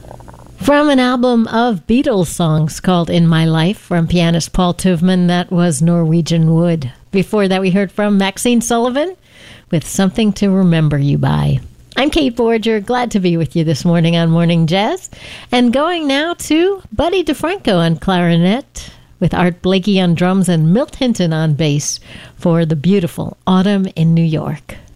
From an album of Beatles songs called In My Life from pianist Paul Tuvman, that was Norwegian Wood. Before that, we heard from Maxine Sullivan with Something to Remember You By. I'm Kate Borger, glad to be with you this morning on Morning Jazz. And going now to Buddy DeFranco on clarinet, with Art Blakey on drums and Milt Hinton on bass for the beautiful Autumn in New York.